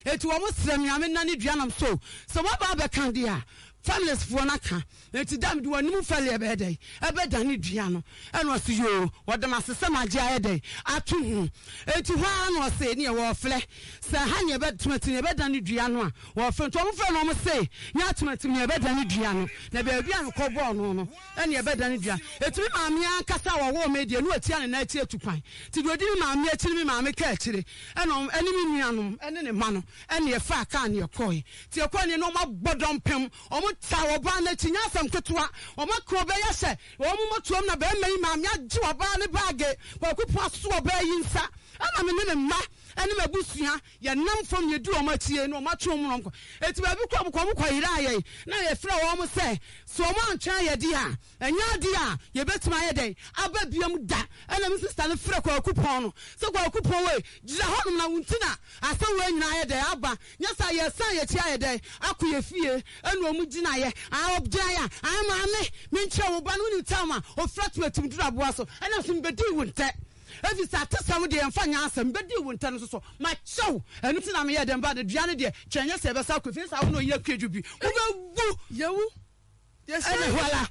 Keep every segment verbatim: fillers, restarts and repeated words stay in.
etu wo mo srem nyame na ne duanam so so wa ba be kan dia families for naka eti dam de wanimu fale ebe dey ebe dane dua no eno so yo wodam asesem age aye dey atu hu eti hwa no se ne wo fle se ha ne ebe tumati ne ebe dane dua no a wo fle to mo fle no mo se nya tumati ne ebe dane dua no na be bia no ko bo no no ene ebe dane dua eti mi maame ankasa wo wo media no atia ne na atia tukwan ti do di mi maame achi mi maame ka achire eno ene mi nuanom ene ne ma no ene ye fa ka ne ye koi ti ye koi ne no ma bodom pem omo ta oba na chinya sam ketwa omakro be yese omo motuom na be mai ma me agi oba ne baage kwakupo aso oba yinsa ana me ne mma ene mabusua ye nam fam ye du omatie no omatwom no nko eti ba bi kwa kwa kwa yira aye na ye fra wo mo se so mo antwa ye di a enya di a ye betima ye den aba biam da ene me sister ne fra kwakupo no so kwakupo we gira honum na wuntina asa we nyina ye den aba nyasa ye san ye tia ye den akoye fie ene omu gina ye a obja ya a ma me me nche wo ba no ni tama o fra tumatum dura boa so ene so mbedi wunte evi sa tesam de emfa nya asem bedi wunta no so ma chew enu ti na me ye dem ba de duane de twenye se be sa kofi sa wo no ye kwadwu bi wo be wu yewu yes ene wala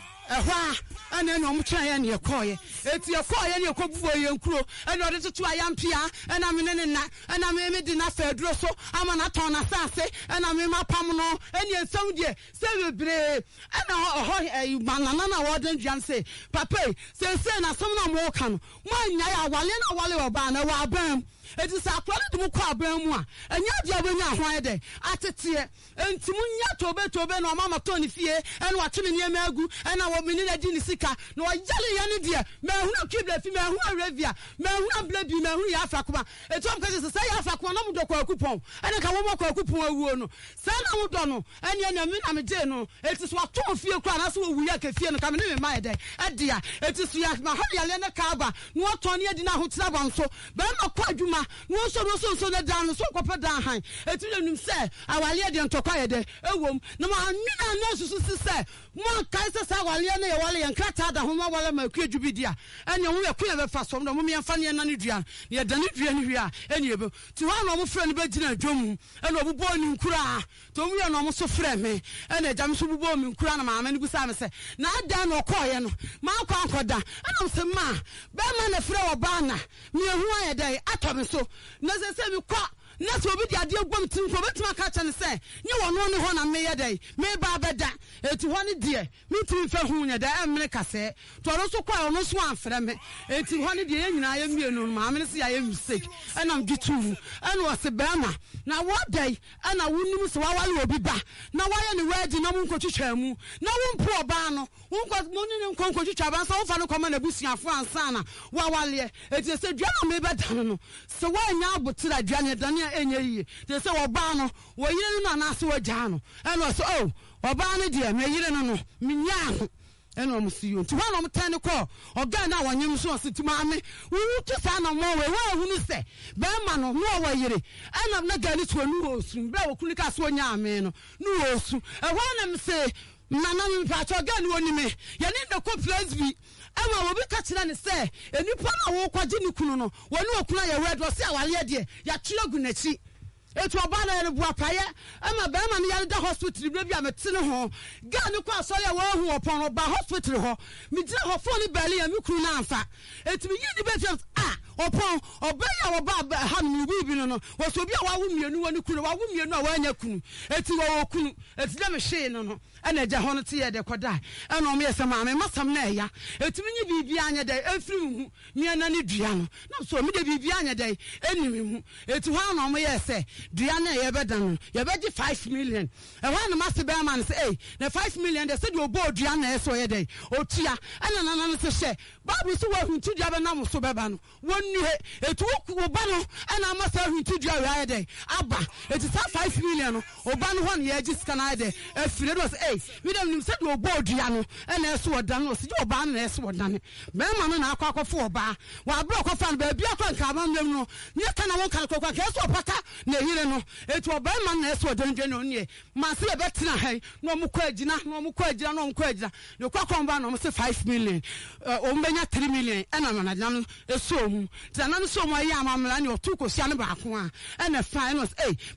ehwa ene no mo twan ye ne ekoye eti ekoye ne ekobuo ye nkuro ene ode tutu ayampia ena me ne na ena me me di na fa aduro so ama na ton na sase ena me mapam no ene ensam de se bebre ena ho manana na woden dwan se papa se se na som na mo ka no mo anya ya wale na wale oba na wa bam eti sa kwale de mo kwa bam mu a anya dia benya hwan de atete enti munya tobe tobe no mama toni fie ene wa tumi ne emagu ena wo mini na di ni sika no yale ya ne de ma hu na kibla fi ma hu arabia ma hu ablabi ma hu ya afrakoma eti om kaje se ya afrakoma na mo do kwa kupon ene ka wo mo kwa kupon awuo no sa na mo do no ene ene mi na me de no eti so ato fie kwa na so wu ya ka fie no ka me ne me ma de edia eti so ya ma ha yale ne ka ba no to ne edi na ho tira ban so ba ma kwa adwuma no so no so so ne dan no so kopa dan han eti nim se awale de ntokwa ye de ewom na ma nwina na susu se mo kai se sa awale ne ye wale ye nkrata da ho ma wale ma kwadwu bi dia ene wo ye kuya be fa so no mo me mfa ne na ne dua ye da ne dua ne hwia ene ye be ti wa no mo frɛ ne be gina adwom ene obubo ni nkura to mo ye no mo so frɛ me ene jam so bubo mi nkura na ma ma ne busa me se na ada no koye no ma kwa ankoda ene mo se ma be ma na frɛ oba na me hu aye dai atome so na se se mi kwa na so obi di ade agwam tin ko betima ka cha ne se nye wono ne ho na me ye dai me ba beda eti ho ne de me tin fa hu nya da emre kase to ro so kwa ono so anfre me eti ho ne de ye nyina ye mienu ma me se ya ye mistake enam gitu ene wo se bema na wo dai ana wonum se wa wale obi ba na wa ye ne waji na mu nkotwetwa mu na wo mpo oba no wo nko mo ne nko nkotwetwa ba so wo fa no koma na busuafo ansa na wa wale eti se dua na me beda no se wa nya abotira dua ne dane enye yi te se oba no wo yire no na se wagya no ene so oh oba no de me yire no no minya no ene o musiyo nti wa no mtane ko oga na wanyem so sitima ame wo to sa na mo we wa hu ni se be ma no no wa yire ene na ga ni to nu osu be wo kuni ka so nya ame no nu osu e ho na me se nana me pa cho ga ni woni me ye ni de ko place bi ewa wo bi ka kira ne se enipa na wo kwaje ni kunu no woni okuna ye wed wo se awale de ya twelagu nachi etu oba na ne bua paye ama be ma ne ya da hospital bi a mete ne ho ga ne kwa so ya wo hu opon ba hospital ho mi gina ho fo ni bele ya mi kunu na anfa etu mi yi ni be fam ah opon oba ya wo ba ha no bi bi no no wo so bi a wa wo mienu woni kunu wa wo mienu a wa anya kunu etu wo kunu etu da me hwe no no ana ja ho no te ye de koda ana o me yesa ma me masam na ya etu mi nyi bibi anya de afiri hu mi ana ne dua no na so mi de bibi anya de enimi hu etu ha na o me yesa dua na ye be dan ye be gi five million e ho na mase be man say eh na five million de say de obo dua na so ye de otua ana na na se hye babu so wa hu tu dua be na mo so be ba no wonni he etu ku oba no ana masa hu tu dua ya de aba etu sa five million no oba no ho na ye gi scan de afire do say we dem nim say de obo dua no ana so odan no se de oba na so odan be ma no na akwa akofo oba wa bro kofa no ba bia kwa nka ma nwem no ne kana won kan kokwa ka so paka na hire no etu oba ma na so odan dwe no ne ma se be tena hai no mo kwa agina no mo kwa agina no mo kwa agina ne kwa komba no mo se five million o mbenya three million ana na na no eso mu tana no so mo ayi amamla ne otu ko sia ne ba ko a ana fa no eh